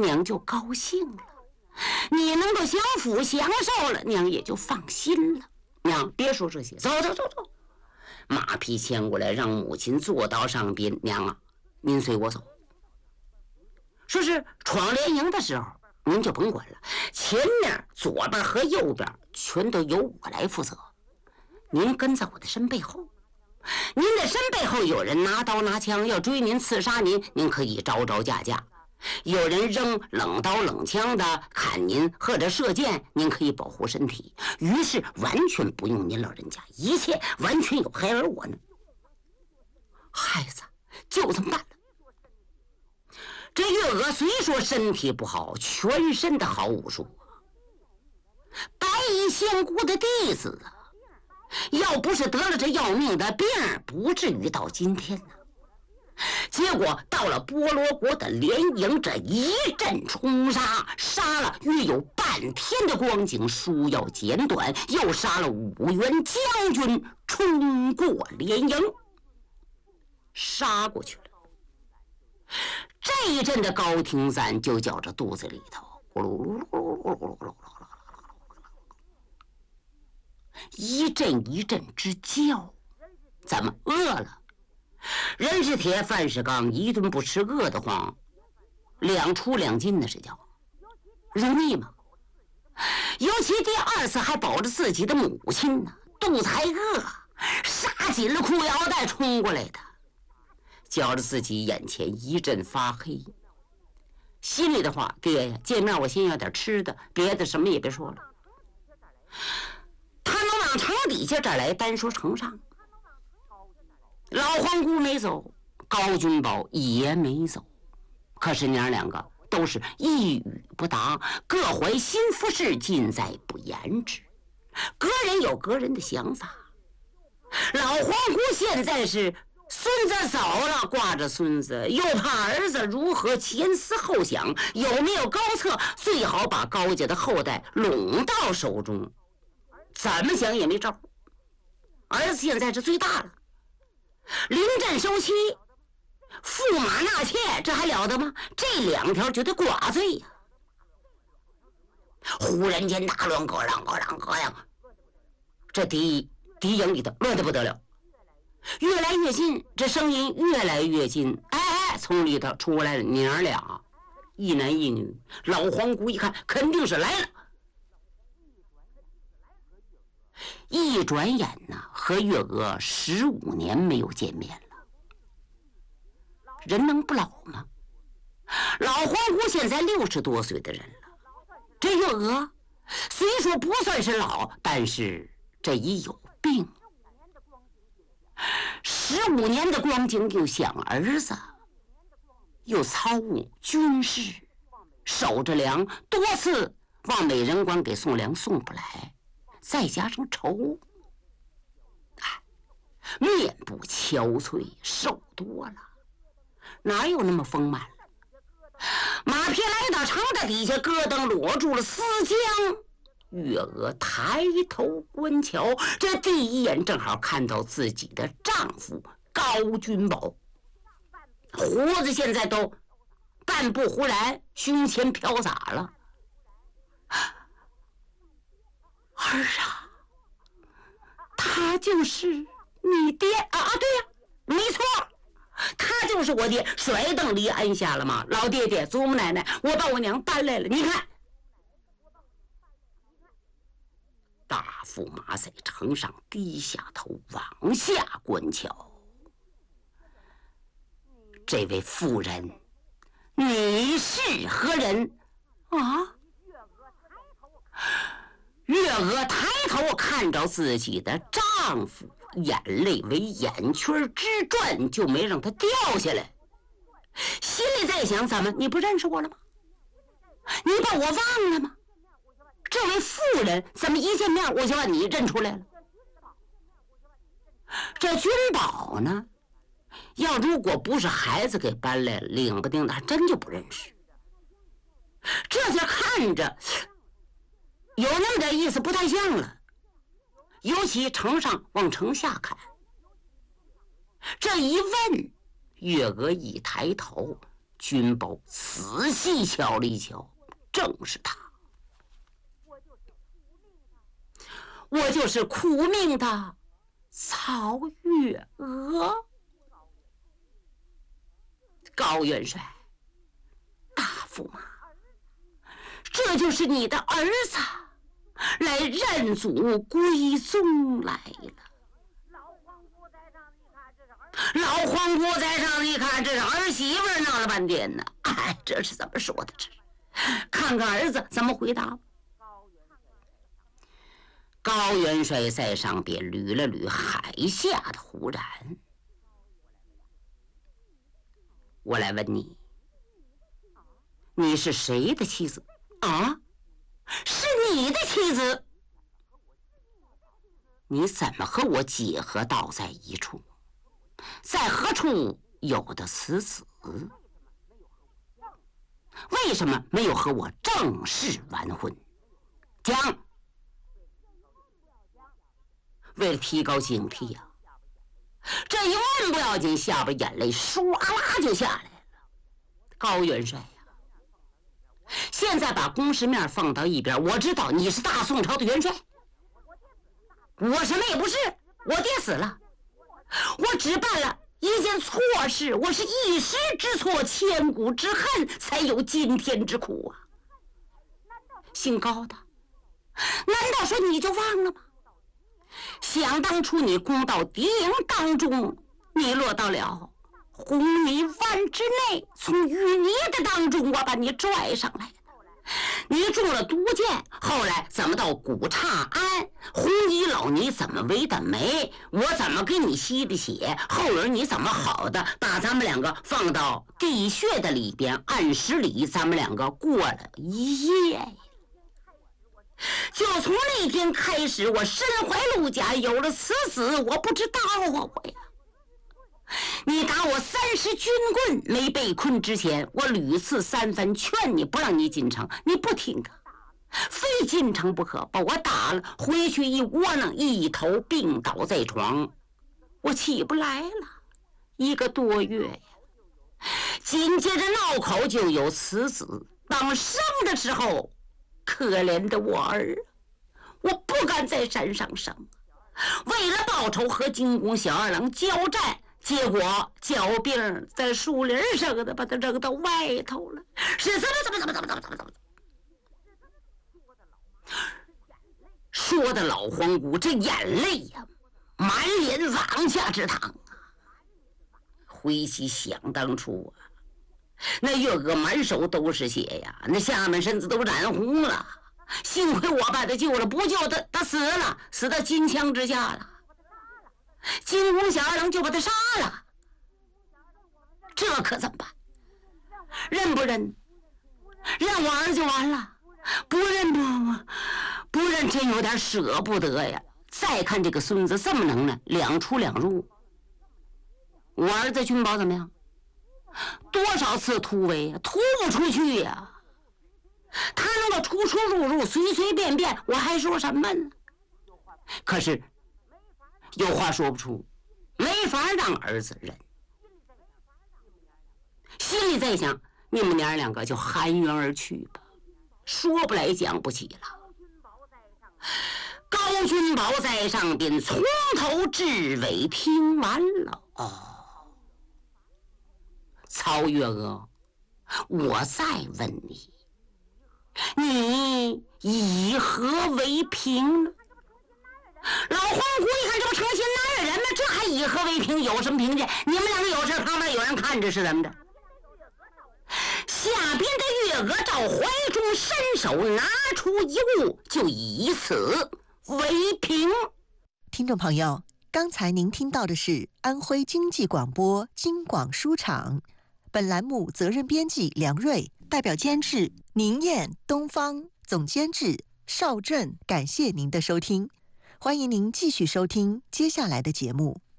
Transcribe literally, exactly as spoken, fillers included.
娘就高兴了。你能够享福享受了，娘也就放心了。娘，别说这些，走走走走。马匹牵过来，让母亲坐到上边。娘啊，您随我走。说是闯联营的时候，您就甭管了，前面、左边和右边全都由我来负责。您跟在我的身背后，您的身背后有人拿刀拿枪要追您刺杀您，您可以招招架架；有人扔冷刀冷枪的砍您或者射箭，您可以保护身体。于是完全不用您老人家，一切完全有孩儿我呢。孩子就这么办了。这月娥虽说身体不好，全身的好武术，白衣仙姑的弟子啊，要不是得了这要命的病，不至于到今天呢。结果到了波罗国的联营，这一阵冲杀，杀了约有半天的光景，书要简短，又杀了五员将军，冲过联营，杀过去了。这一阵的高亭赞就觉着肚子里头咕噜噜噜噜噜噜噜噜一阵一阵之叫，咱们饿了。人是铁，饭是钢，一顿不吃饿得慌，两出两进的是叫容易吗？尤其第二次还保着自己的母亲呢，肚子还饿，杀紧了裤腰带冲过来的，觉着自己眼前一阵发黑，心里的话，爹呀，见面我先要点吃的，别的什么也别说了。他能往城底下这儿来，单说城上，老皇姑没走，高君宝也没走，可是娘两个都是一语不答，各怀心腹事，尽在不言之。个人有个人的想法。老皇姑现在是孙子走了，挂着孙子，又怕儿子如何前思后想，有没有高策，最好把高家的后代拢到手中。怎么想也没招。儿子现在是最大了，临阵收妻，驸马纳妾，这还了得吗？这两条就得剐罪呀、啊！忽然间大乱，各让各让各让，这敌敌营里头乱得不得了，越来越近，这声音越来越近。哎哎，从里头出来了娘俩，一男一女。老皇姑一看，肯定是来了。一转眼呢，和月娥十五年没有见面了。人能不老吗？老皇姑现在六十多岁的人了，这月娥虽说不算是老，但是这已有病。十五年的光景，又想儿子，又操务军事，守着粮，多次往美人关给送粮送不来，再加上愁，哎，面部憔悴，瘦多了，哪有那么丰满了？马匹来到城的底下，咯噔裸住了丝浆。月娥抬头观瞧，这第一眼正好看到自己的丈夫高君宝，胡子现在都半不胡来，胸前飘洒了。儿啊，他就是你爹啊！对呀、啊，没错，他就是我爹。甩凳离鞍下了吗？老爹爹、祖母奶奶，我把我娘搬来了，你看。大驸马在城上低下头往下观瞧，这位妇人，你是何人啊？月娥抬头看着自己的丈夫，眼泪为眼圈直转，就没让他掉下来。心里在想，怎么你不认识我了吗？你把我忘了吗？这位妇人怎么一见面我就把你认出来了？这君宝呢，要如果不是孩子给搬来了，领不定的还真就不认识。这下看着有那么点意思，不太像了。尤其城上往城下看，这一问，月娥一抬头， 君宝仔细瞧了一瞧，正是他。我就是苦命的曹月娥。高元帅，大驸马，这就是你的儿子来认祖归宗来了。老皇姑在上，一看这是儿媳妇闹了半天呢。哎，这是怎么说的？这是看看儿子怎么回答。高元帅在上边捋了捋海下的忽然，我来问你，你是谁的妻子啊？是你的妻子？你怎么和我结合到在一处？在何处有的此子？为什么没有和我正式完婚？讲。为了提高警惕呀、啊，这一问不要紧，下边眼泪唰啦就下来了。高元帅呀、啊，现在把公事面放到一边，我知道你是大宋朝的元帅，我什么也不是，我爹死了，我只办了一件错事，我是一时之错，千古之恨，才有今天之苦啊！姓高的，难道说你就忘了吗？想当初你攻到敌营当中，你落到了红泥湾之内，从淤泥的当中我把你拽上来的。你中了毒箭，后来怎么到古刹庵？红衣老尼怎么围的眉？我怎么给你吸的血？后人你怎么好的？把咱们两个放到地穴的里边，按十里，咱们两个过了一夜。就从那天开始，我身怀陆甲，有了此子，我不知道啊，我呀！你打我三十军棍没被困之前，我屡次三番劝你不让你进城，你不听啊，非进城不可，把我打了，回去一窝囊，一头病倒在床，我起不来了，一个多月呀。紧接着闹口就有此子，当生的时候。可怜的我儿，我不敢在山上生，为了报仇和金公小二郎交战，结果脚病在树林上的把他扔到外头了，是怎么怎么怎么怎么怎么怎么怎么说的老皇姑这眼泪呀、啊，满脸往下直淌啊！回想想当初啊。那月娥满手都是血呀，那下半身子都染红了。幸亏我把他救了，不救他，他死了，死到金枪之下了。金公小二郎就把他杀了，这可怎么办？认不认？认我儿就完了，不认不不认，真有点舍不得呀。再看这个孙子这么能耐，两出两入。我儿子君宝怎么样？多少次突围啊，突不出去呀、啊！他能够出出入入，随随便便，我还说什么呢？可是有话说不出，没法让儿子认。心里在想，你们娘两个就含冤而去吧，说不来讲不起了。高君宝在上边从头至尾听完了。哦。曹月娥，我再问你，你以何为凭呢？老皇姑一看，这不成心男人吗？这还以何为凭？有什么凭借？你们两个有事，旁边有人看着是怎么着？下边的月娥照怀中伸手拿出一物，就以此为凭。 听众朋友，刚才您听到的是安徽经济广播京广书场。本栏目责任编辑梁瑞，代表监制宁燕、东方，总监制邵振。感谢您的收听，欢迎您继续收听接下来的节目。